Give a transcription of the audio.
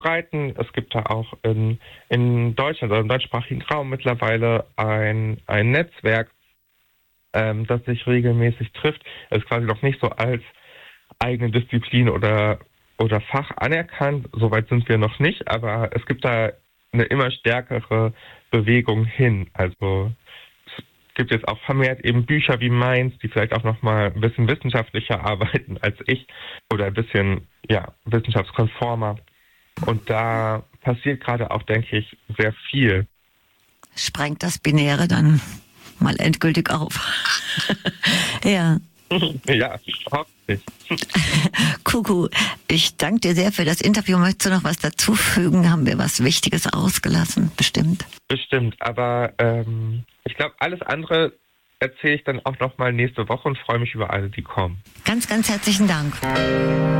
verbreiten. Es gibt da auch in Deutschland oder im deutschsprachigen Raum mittlerweile ein Netzwerk, das sich regelmäßig trifft. Es ist quasi noch nicht so als eigene Disziplin oder Fach anerkannt. Soweit sind wir noch nicht, aber es gibt da eine immer stärkere Bewegung hin. Also es gibt jetzt auch vermehrt eben Bücher wie meins, die vielleicht auch nochmal ein bisschen wissenschaftlicher arbeiten als ich oder ein bisschen, ja, wissenschaftskonformer. Und da passiert gerade auch, denke ich, sehr viel. Sprengt das Binäre dann mal endgültig auf. Ja. Ja, hoffentlich. Kuku, ich danke dir sehr für das Interview. Möchtest du noch was dazufügen? Haben wir was Wichtiges ausgelassen? Bestimmt. Bestimmt, aber ich glaube, alles andere erzähle ich dann auch nochmal nächste Woche und freue mich über alle, die kommen. Ganz, ganz herzlichen Dank.